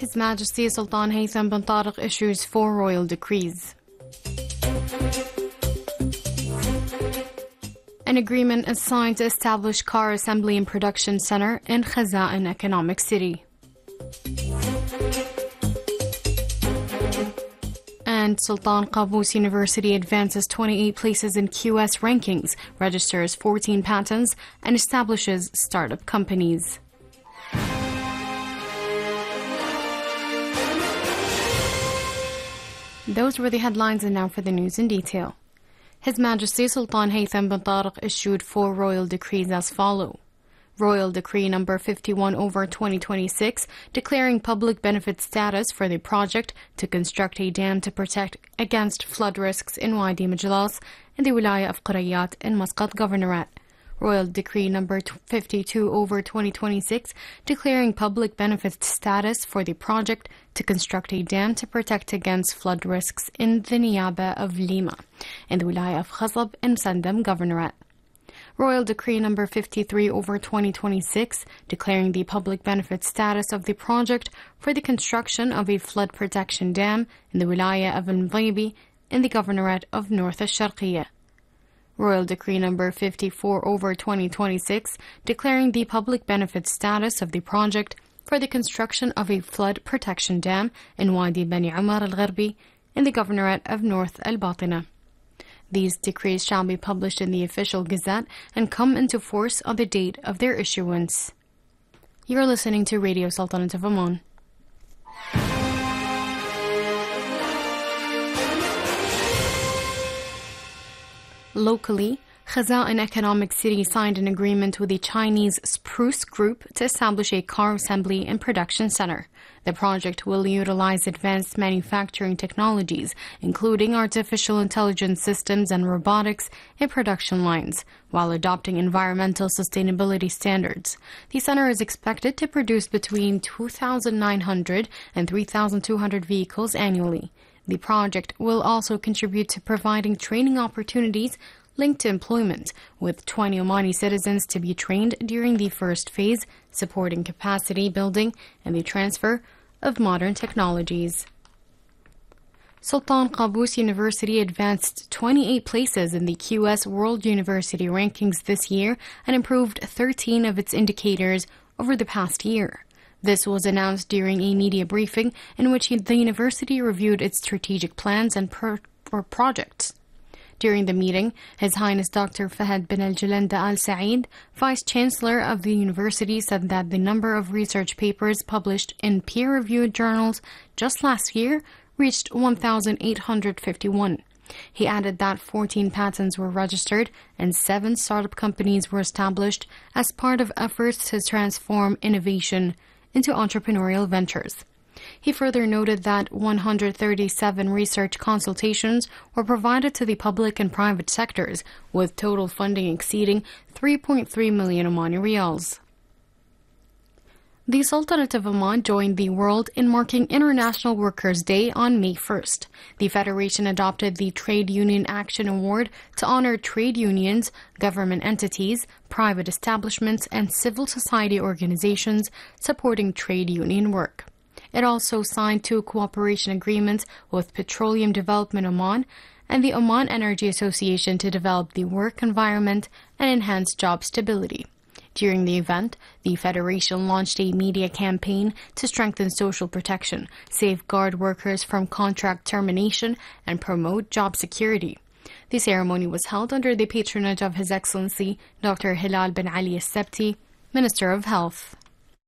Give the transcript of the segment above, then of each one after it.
His Majesty Sultan Haytham bin Tariq issues 4 royal decrees. An agreement is signed to establish car assembly and production center in Khaza'in Economic City. And Sultan Qaboos University advances 28 places in QS rankings, registers 14 patents, and establishes startup companies. Those were the headlines, and now for the news in detail. His Majesty Sultan Haytham bin Tariq issued 4 royal decrees as follow. Royal Decree number 51/2026, declaring public benefit status for the project to construct a dam to protect against flood risks in Wadi Majlas in the Wilaya of Qurayyat in Muscat Governorate. Royal Decree number 52/2026, declaring public benefit status for the project to construct a dam to protect against flood risks in the Niyaba of Lima in the Wilaya of Khazab in Sandam Governorate. Royal Decree number 53/2026, declaring the public benefit status of the project for the construction of a flood protection dam in the Wilaya of Al-Mdaybi in the Governorate of North Al-Sharqiyya. Royal Decree number 54/2026, declaring the public benefit status of the project for the construction of a flood protection dam in Wadi Bani Umar Al-Gharbi in the Governorate of North Al-Batina. These decrees shall be published in the official gazette and come into force on the date of their issuance. You're listening to Radio Sultanate of Oman. Locally, Khaza'in Economic City signed an agreement with the Chinese Spruce Group to establish a car assembly and production center. The project will utilize advanced manufacturing technologies, including artificial intelligence systems and robotics in production lines, while adopting environmental sustainability standards. The center is expected to produce between 2,900 and 3,200 vehicles annually. The project will also contribute to providing training opportunities linked to employment, with 20 Omani citizens to be trained during the first phase, supporting capacity building and the transfer of modern technologies. Sultan Qaboos University advanced 28 places in the QS World University Rankings this year and improved 13 of its indicators over the past year. This was announced during a media briefing in which the university reviewed its strategic plans and projects. During the meeting, His Highness Dr. Fahad bin Al-Jalanda Al-Saeed, Vice-Chancellor of the university, said that the number of research papers published in peer-reviewed journals just last year reached 1,851. He added that 14 patents were registered and 7 startup companies were established as part of efforts to transform innovation into entrepreneurial ventures. He further noted that 137 research consultations were provided to the public and private sectors, with total funding exceeding 3.3 million Omani Riyals. The Sultanate of Oman joined the world in marking International Workers' Day on May 1st. The Federation adopted the Trade Union Action Award to honor trade unions, government entities, private establishments, and civil society organizations supporting trade union work. It also signed 2 cooperation agreements with Petroleum Development Oman and the Oman Energy Association to develop the work environment and enhance job stability. During the event, the Federation launched a media campaign to strengthen social protection, safeguard workers from contract termination, and promote job security. The ceremony was held under the patronage of His Excellency Dr. Hilal bin Ali Al-Sabti, Minister of Health.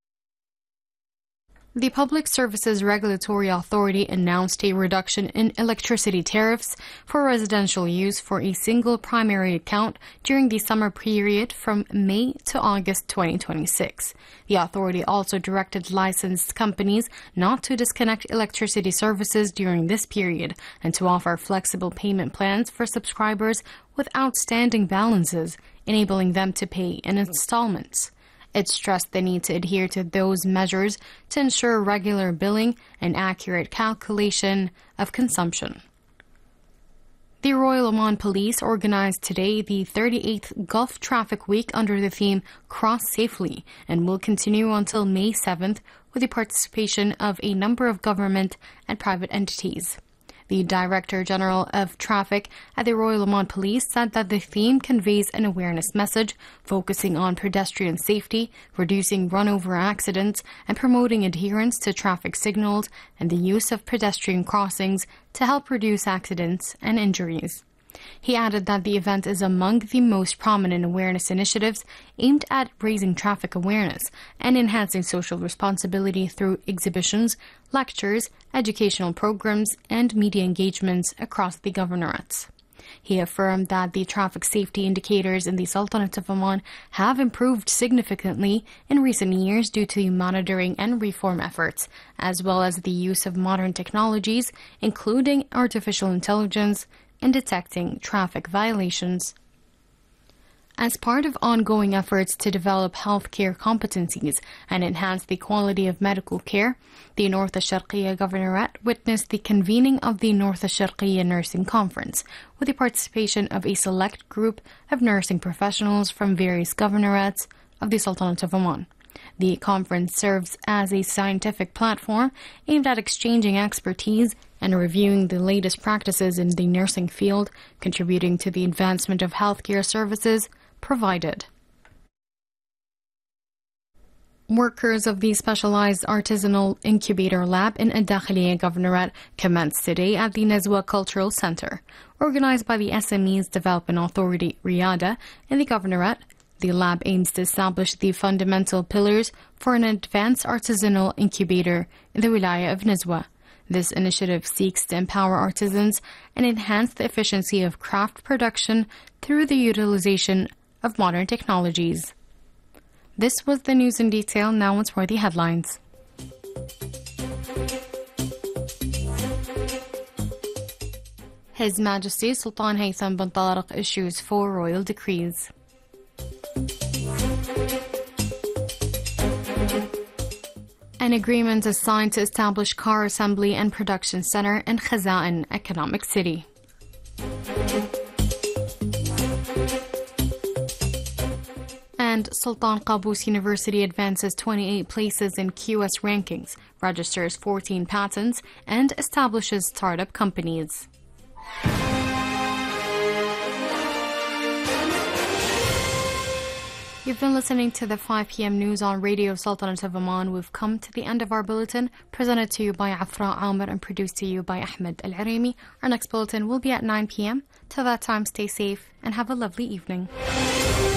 The Public Services Regulatory Authority announced a reduction in electricity tariffs for residential use for a single primary account during the summer period from May to August 2026. The authority also directed licensed companies not to disconnect electricity services during this period and to offer flexible payment plans for subscribers with outstanding balances, enabling them to pay in installments. It stressed the need to adhere to those measures to ensure regular billing and accurate calculation of consumption. The Royal Oman Police organized today the 38th Gulf Traffic Week under the theme Cross Safely and will continue until May 7th with the participation of a number of government and private entities. The Director General of Traffic at the Royal Oman Police said that the theme conveys an awareness message focusing on pedestrian safety, reducing run-over accidents, and promoting adherence to traffic signals and the use of pedestrian crossings to help reduce accidents and injuries. He added that the event is among the most prominent awareness initiatives aimed at raising traffic awareness and enhancing social responsibility through exhibitions, lectures, educational programs, and media engagements across the governorates. He affirmed that the traffic safety indicators in the Sultanate of Oman have improved significantly in recent years due to monitoring and reform efforts, as well as the use of modern technologies, including artificial intelligence, in detecting traffic violations. As part of ongoing efforts to develop healthcare competencies and enhance the quality of medical care, the North Al-Sharqiyya Governorate witnessed the convening of the North Al-Sharqiyya Nursing Conference with the participation of a select group of nursing professionals from various governorates of the Sultanate of Oman. The conference serves as a scientific platform aimed at exchanging expertise and reviewing the latest practices in the nursing field, contributing to the advancement of healthcare services provided. Workers of the Specialized Artisanal Incubator Lab in Al-Dakhiliyya Governorate commenced today at the Nazwa Cultural Center. Organized by the SMEs Development Authority, Riyadh, in the Governorate, the lab aims to establish the fundamental pillars for an advanced artisanal incubator in the Wilaya of Nazwa. This initiative seeks to empower artisans and enhance the efficiency of craft production through the utilization of modern technologies. This was the news in detail. Now it's for the headlines. His Majesty Sultan Haytham bin Tariq issues 4 royal decrees. An agreement is signed to establish car assembly and production center in Khaza'in Economic City. And Sultan Qaboos University advances 28 places in QS rankings, registers 14 patents, and establishes startup companies. You've been listening to the 5 p.m. news on Radio Sultanate of Oman. We've come to the end of our bulletin, presented to you by Afra Amir and produced to you by Ahmed Al-Arimi. Our next bulletin will be at 9 p.m. Till that time, stay safe and have a lovely evening.